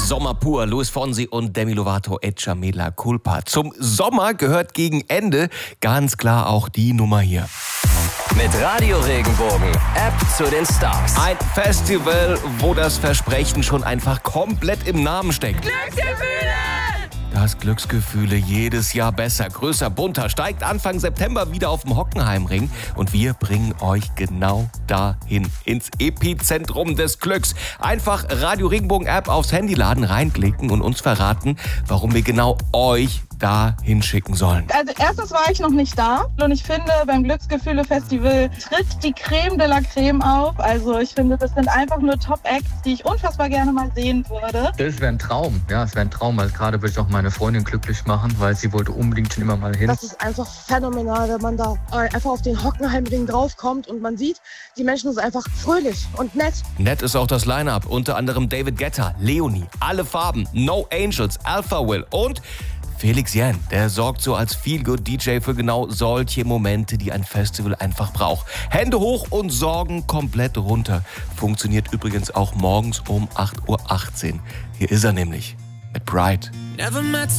Sommer pur, Luis Fonsi und Demi Lovato, Echa Mela Culpa. Zum Sommer gehört gegen Ende ganz klar auch die Nummer hier. Mit Radio Regenbogen, App zu den Stars. Ein Festival, wo das Versprechen schon einfach komplett im Namen steckt. Glücksgefühle! Das Glücksgefühle jedes Jahr besser, größer, bunter, steigt Anfang September wieder auf dem Hockenheimring und wir bringen euch genau dahin, ins Epizentrum des Glücks. Einfach Radio Regenbogen App aufs Handy laden, reinklicken und uns verraten, warum wir genau euch da hinschicken sollen. Also erstens war ich noch nicht da und ich finde, beim Glücksgefühle-Festival tritt die Creme de la Creme auf. Also ich finde, das sind einfach nur Top-Acts, die ich unfassbar gerne mal sehen würde. Das wäre ein Traum, ja, es wäre ein Traum, weil gerade würde ich auch meine Freundin glücklich machen, weil sie wollte unbedingt schon immer mal hin. Das ist einfach phänomenal, wenn man da einfach auf den Hockenheimring draufkommt und man sieht, die Menschen sind einfach fröhlich und nett. Nett ist auch das Line-Up, unter anderem David Guetta, Leonie, Alle Farben, No Angels, Alpha Will und Felix Jähn, der sorgt so als Feel-Good-DJ für genau solche Momente, die ein Festival einfach braucht. Hände hoch und Sorgen komplett runter. Funktioniert übrigens auch morgens um 8:18 Uhr. Hier ist er nämlich mit Pride.